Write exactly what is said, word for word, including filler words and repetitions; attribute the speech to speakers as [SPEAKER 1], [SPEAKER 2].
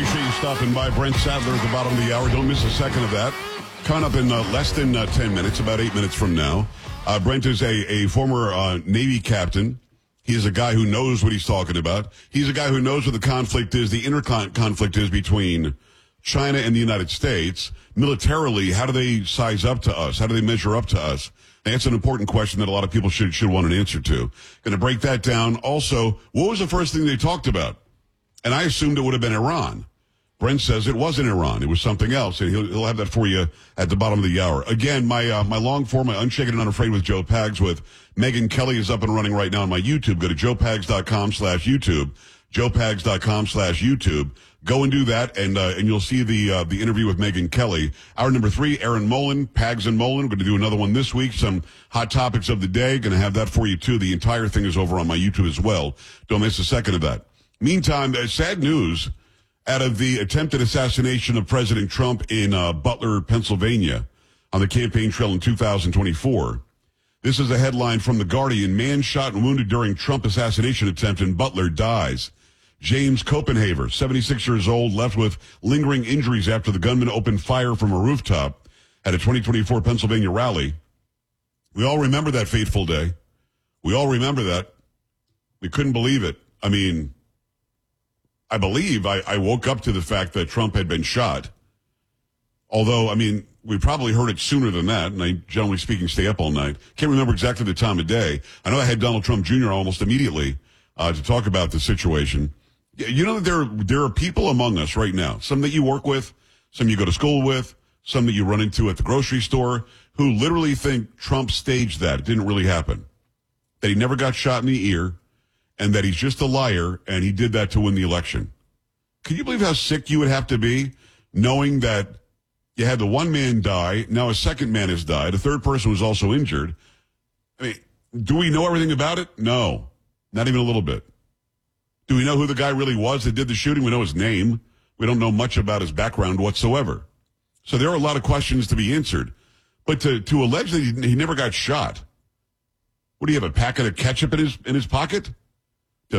[SPEAKER 1] Appreciate you stopping by. Brent Sadler at the bottom of the hour. Don't miss a second of that. Coming up in uh, less than uh, ten minutes, about eight minutes from now. Uh, Brent is a, a former uh, Navy captain. He is a guy who knows what he's talking about. He's a guy who knows what the conflict is, the inner con- conflict is between China and the United States. Militarily, how do they size up to us? How do they measure up to us? That's an important question that a lot of people should should want an answer to. Going to break that down. Also, what was the first thing they talked about? And I assumed it would have been Iran. Brent says it wasn't Iran. It was something else. And he'll, he'll have that for you at the bottom of the hour. Again, my uh, my long form, my Unshaken and Unafraid with Joe Pags with Megyn Kelly is up and running right now on my YouTube. Go to joepags.com slash YouTube. joepags.com slash YouTube. Go and do that, and uh, and you'll see the uh, the interview with Megyn Kelly. Hour number three, Aaron Mullen, Pags and Mullen. We're going to do another one this week. Some hot topics of the day. Going to have that for you, too. The entire thing is over on my YouTube as well. Don't miss a second of that. Meantime, uh, sad news out of the attempted assassination of President Trump in uh, Butler, Pennsylvania, on the campaign trail in two thousand twenty-four. This is a headline from The Guardian. Man shot and wounded during Trump assassination attempt in Butler dies. James Copenhaver, seventy-six years old, left with lingering injuries after the gunman opened fire from a rooftop at a twenty twenty-four Pennsylvania rally. We all remember that fateful day. We all remember that. We couldn't believe it. I mean, I believe I, I woke up to the fact that Trump had been shot. Although, I mean, we probably heard it sooner than that, and I, generally speaking, stay up all night. Can't remember exactly the time of day. I know I had Donald Trump Junior almost immediately uh, to talk about the situation. You know that there, there are people among us right now, some that you work with, some you go to school with, some that you run into at the grocery store, who literally think Trump staged that. It didn't really happen. That he never got shot in the ear, and that he's just a liar, and he did that to win the election. Can you believe how sick you would have to be knowing that you had the one man die, now a second man has died, a third person was also injured? I mean, do we know everything about it? No, not even a little bit. Do we know who the guy really was that did the shooting? We know his name. We don't know much about his background whatsoever. So there are a lot of questions to be answered. But to, to allege that he, he never got shot, what do you have, a packet of ketchup in his in his pocket?